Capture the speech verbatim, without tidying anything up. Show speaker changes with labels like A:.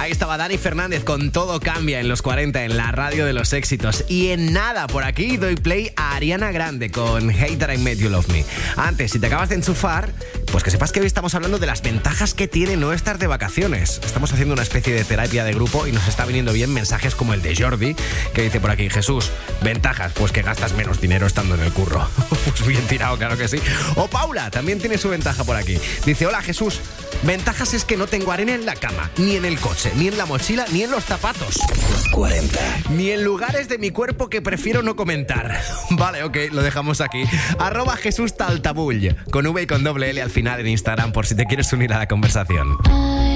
A: Ahí estaba Dani Fernández con Todo Cambia en los cuarenta en la radio de los éxitos. Y en nada, por aquí doy play a Ariana Grande con Hate That I Made You Love Me. Antes, si te acabas de enchufar, pues que sepas que hoy estamos hablando de las ventajas que tiene no estar de vacaciones. Estamos haciendo una especie de terapia de grupo y nos está viniendo bien mensajes como el de Jordi, que dice por aquí: Jesús, ventajas, pues que gastas menos dinero estando en el curro. Pues bien tirado, claro que sí. O Paula también tiene su ventaja por aquí. Dice: hola Jesús, ventajas es que no tengo arena en la cama, ni en el coche, ni en la mochila, ni en los zapatos. cuarenta. Ni en lugares de mi cuerpo que prefiero no comentar. Vale, ok, lo dejamos aquí. Arroba Jesús Taltabull, con V y con doble L al final en Instagram, por si te quieres unir a la conversación.